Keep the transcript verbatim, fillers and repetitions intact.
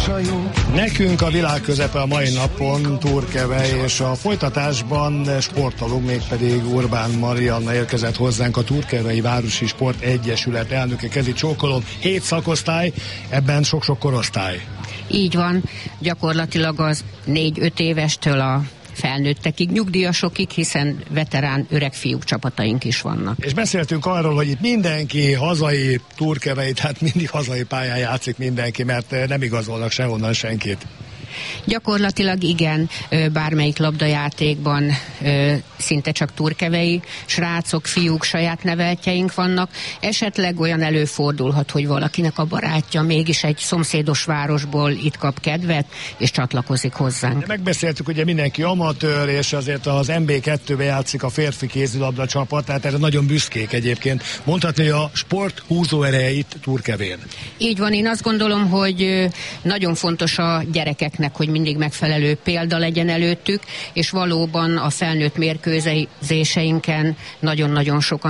a jó. Nekünk a világ közepe a mai napon Turkevej, és a folytatásban sportolunk, mégpedig Urbán Marianna érkezett hozzánk, a Turkeveji Városi Sport Egyesület elnöke. Kezi csókolom, hét szakosztály, ebben sok-sok korosztály. Így van, gyakorlatilag az négy-öt évestől a felnőttekig, nyugdíjasokig, hiszen veterán öreg fiúk csapataink is vannak. És beszéltünk arról, hogy itt mindenki hazai Turkevei, tehát mindig hazai pályán játszik mindenki, mert nem igazolnak sehonnan senkit. Gyakorlatilag igen, bármelyik labdajátékban szinte csak turkevei srácok, fiúk, saját neveltjeink vannak. Esetleg olyan előfordulhat, hogy valakinek a barátja mégis egy szomszédos városból itt kap kedvet, és csatlakozik hozzánk. De megbeszéltük, ugye mindenki amatőr, és azért az em bé kettőbe játszik a férfi kézilabda csapat, tehát erre nagyon büszkék egyébként. Mondhatni, hogy a sport húzóereje itt Turkevén. Így van, én azt gondolom, hogy nagyon fontos a gyerekeknek, hogy mindig megfelelő példa legyen előttük, és valóban a felnőtt mérkőzéseinken nagyon-nagyon sokan